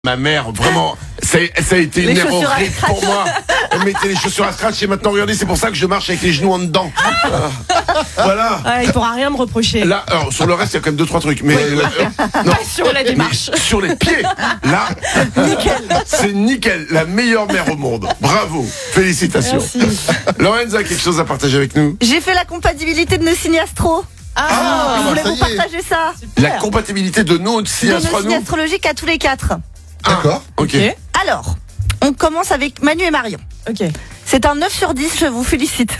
Ma mère, vraiment, ça a été une erreur horrible pour moi. Elle mettait les chaussures à scratch et maintenant, regardez, c'est pour ça que je marche avec les genoux en dedans. Voilà. Ouais, il pourra rien me reprocher. Là, alors, sur le reste, il y a quand même 2-3 trucs. Mais non, pas sur la démarche. Sur les pieds, là, nickel. C'est nickel. La meilleure mère au monde. Bravo. Félicitations. Merci. Lorenza a quelque chose à partager avec nous. J'ai fait la compatibilité de nos signes astro. Je voulais vous partager ça. La compatibilité de nos signes astrologiques à tous les 4. D'accord. Ok. Alors, on commence avec Manu et Marion. Ok. C'est un 9 sur 10, je vous félicite.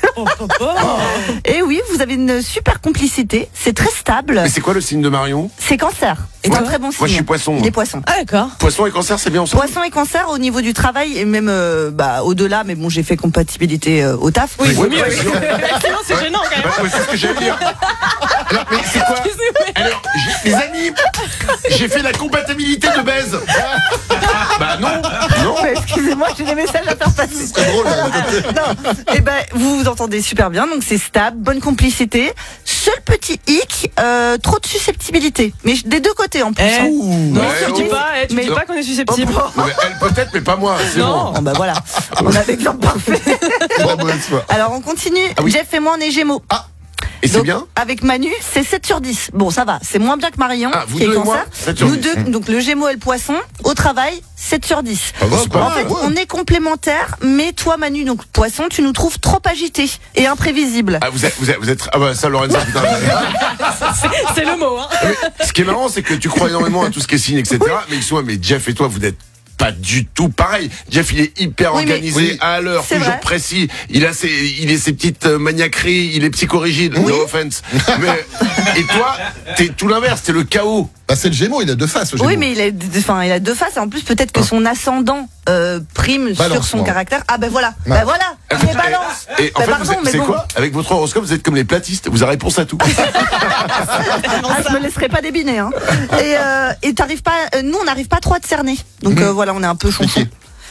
Et oui, vous avez une super complicité, c'est très stable. Mais c'est quoi le signe de Marion? C'est Cancer. C'est un très bon signe. Moi je suis Poisson. Il est Poisson. Ah d'accord. Poisson et Cancer, c'est bien ensemble. Poisson et Cancer au niveau du travail et même au-delà, mais bon, j'ai fait compatibilité au taf. Oui, sinon c'est gênant quand même. Ouais, c'est ce que j'allais dire. Alors, mais c'est quoi? Alors, les amis, j'ai fait la compatibilité de baise. Bah non. Excusez-moi, j'ai des messages à faire passer. C'est drôle. Non. Et vous vous entendez super bien, donc c'est stable, bonne complicité. Seul petit hic, trop de susceptibilité. Mais des deux côtés en plus. Non, tu dis pas qu'on est susceptible. Elle peut-être, mais pas moi. Non. Bon, voilà, on a l'exemple parfait. Alors on continue. Jeff et moi on est Gémeaux. Et c'est bien? Avec Manu, c'est 7 sur 10. Bon, ça va. C'est moins bien que Marion, qui est Cancer. Nous deux, donc le Gémeaux et le Poisson, au travail, 7 sur 10. En fait, on est complémentaires, mais toi, Manu, donc Poisson, tu nous trouves trop agités et imprévisibles. Vous êtes, ça, Lorenza, putain. C'est le mot, hein. Mais, ce qui est marrant, c'est que tu crois énormément à tout ce qui est signe, etc. Mais Jeff et toi, vous êtes pas du tout pareil. Jeff, il est hyper organisé, à l'heure, toujours précis. Il a ses petites maniaqueries, il est psychorigide, no offense. Et toi, t'es tout l'inverse, t'es le chaos. C'est le Gémeaux, il a deux faces. Oui, mais il a deux faces. Et en plus, peut-être que son ascendant prime sur son caractère. Voilà. Il est balance. Et en fait, c'est quoi? Avec votre horoscope, vous êtes comme les platistes. Vous avez réponse à tout. Je me laisserai pas débiner. Hein. Et t'arrives pas. Nous, on n'arrive pas trop à te cerner. Donc voilà, on est un peu chonchon.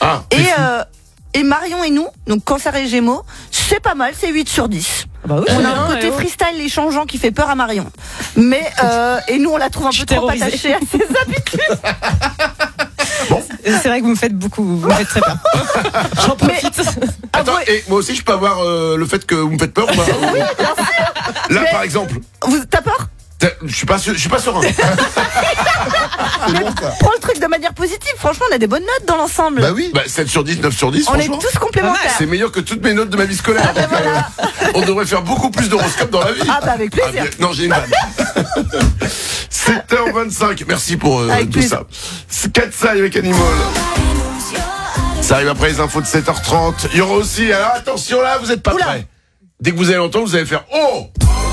Et Marion et nous, donc Cancer et Gémeaux, c'est pas mal, c'est 8 sur 10. On a un côté freestyle et changeant qui fait peur à Marion. Mais et nous on la trouve un peu trop attachée à ses habitudes. Bon. C'est vrai que vous me faites très peur. J'en profite. Attends, et moi aussi je peux avoir le fait que vous me faites peur ou pas? Oui, bien sûr. Là par exemple. T'as peur? Je suis pas serein. Prends le truc de manière positive. Franchement, on a des bonnes notes dans l'ensemble. 7 sur 10, 9 sur 10. On est tous complémentaires. C'est meilleur que toutes mes notes de ma vie scolaire. On devrait faire beaucoup plus d'horoscopes dans la vie. Avec plaisir. Non, j'ai une vanne. 7h25. Merci pour tout ça. 4 ça avec Animal. Ça arrive après les infos de 7h30. Il y aura aussi. Alors attention là, vous êtes pas prêts. Dès que vous allez l'entendre, vous allez faire oh.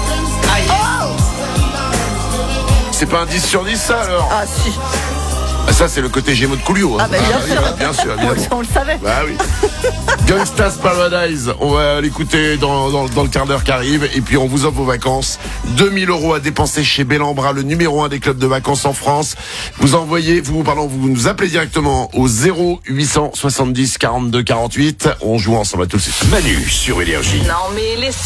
C'est pas un 10 sur 10 ça alors? Ah si. Ça c'est le côté Gémeaux de Coolio. Bien sûr, évidemment. On le savait. Bah oui. Gangsta's Paradise, on va l'écouter dans le quart d'heure qui arrive. Et puis on vous offre vos vacances. 2000 € à dépenser chez Bellambra, le numéro 1 des clubs de vacances en France. Vous nous appelez directement au 0870 42 48. On joue ensemble, à tout de suite. Manu sur Énergie. Non mais laissez